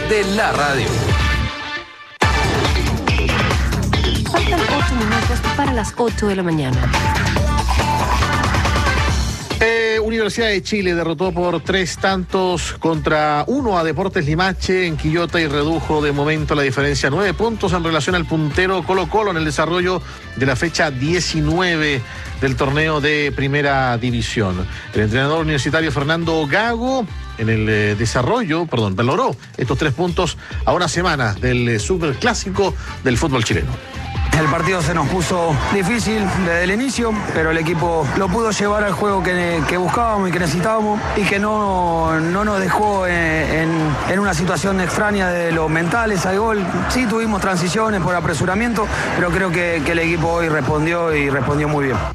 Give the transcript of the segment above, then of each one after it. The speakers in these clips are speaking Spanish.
de la radio. Faltan 8 minutos para las 8 de la mañana. Universidad de Chile derrotó por 3-1 a Deportes Limache en Quillota y redujo de momento la diferencia a 9 puntos en relación al puntero Colo-Colo en el desarrollo de la fecha 19 del torneo de Primera División. El entrenador universitario Fernando Gago valoró estos 3 puntos a una semana del superclásico del fútbol chileno. El partido se nos puso difícil desde el inicio, pero el equipo lo pudo llevar al juego que buscábamos y que necesitábamos y que no nos dejó en una situación extraña de los mentales al gol. Sí tuvimos transiciones por apresuramiento, pero creo que el equipo hoy respondió muy bien.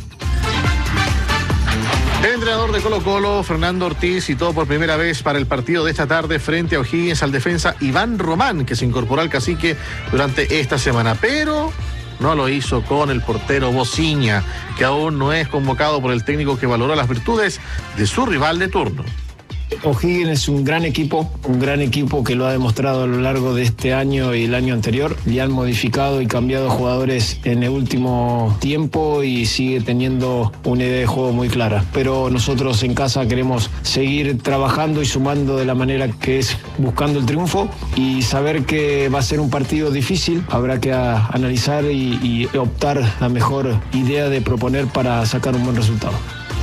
El entrenador de Colo-Colo, Fernando Ortiz, citó por primera vez para el partido de esta tarde frente a O'Higgins al defensa Iván Román, que se incorporó al cacique durante esta semana, pero no lo hizo con el portero Bociña, que aún no es convocado por el técnico que valoró las virtudes de su rival de turno. O'Higgins es un gran equipo que lo ha demostrado a lo largo de este año y el año anterior. Le han modificado y cambiado jugadores en el último tiempo y sigue teniendo una idea de juego muy clara. Pero nosotros en casa queremos seguir trabajando y sumando de la manera que es buscando el triunfo y saber que va a ser un partido difícil. Habrá que analizar y optar la mejor idea de proponer para sacar un buen resultado.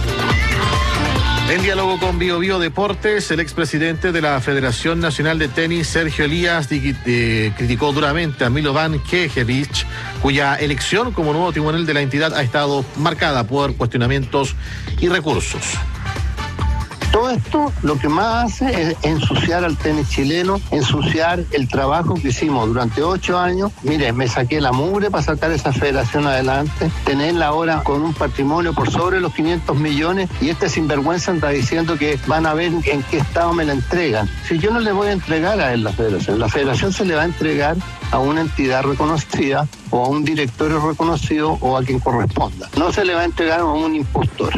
En diálogo con Bio Deportes, el expresidente de la Federación Nacional de Tenis, Sergio Elías, criticó duramente a Milovan Knežević, cuya elección como nuevo timonel de la entidad ha estado marcada por cuestionamientos y recursos. Todo esto lo que más hace es ensuciar al tenis chileno, ensuciar el trabajo que hicimos durante 8 años. Mire, me saqué la mugre para sacar esa federación adelante, tenerla ahora con un patrimonio por sobre los 500 millones y este sinvergüenza anda diciendo que van a ver en qué estado me la entregan. Si yo no le voy a entregar a él la federación se le va a entregar a una entidad reconocida o a un directorio reconocido o a quien corresponda. No se le va a entregar a un impostor.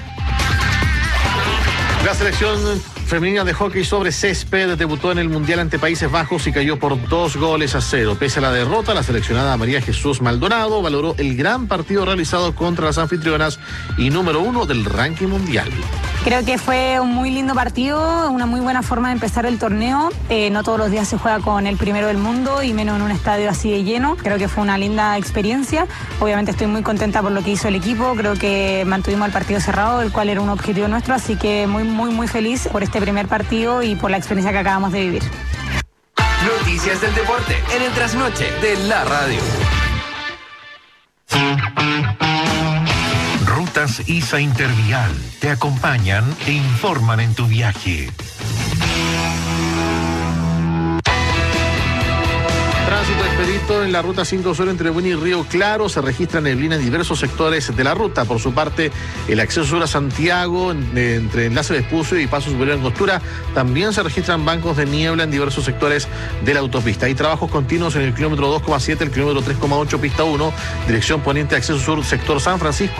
La selección femenina de hockey sobre césped debutó en el Mundial ante Países Bajos y cayó por 2-0. Pese a la derrota, la seleccionada María Jesús Maldonado valoró el gran partido realizado contra las anfitrionas y número 1 del ranking mundial. Creo que fue un muy lindo partido, una muy buena forma de empezar el torneo. No todos los días se juega con el primero del mundo y menos en un estadio así de lleno. Creo que fue una linda experiencia. Obviamente estoy muy contenta por lo que hizo el equipo. Creo que mantuvimos el partido cerrado, el cual era un objetivo nuestro. Así que muy feliz por este primer partido y por la experiencia que acabamos de vivir. Noticias del deporte en el trasnoche de la radio. Rutas ISA Intervial te acompañan e informan en tu viaje. Tránsito expedito en la ruta 5 Sur entre Buin y Río Claro. Se registra neblina en diversos sectores de la ruta. Por su parte, el acceso sur a Santiago, entre Enlace Vespucio y Paso Superior Angostura, también se registran bancos de niebla en diversos sectores de la autopista. Hay trabajos continuos en el kilómetro 2,7, el kilómetro 3,8, pista 1, dirección poniente, acceso sur, sector San Francisco.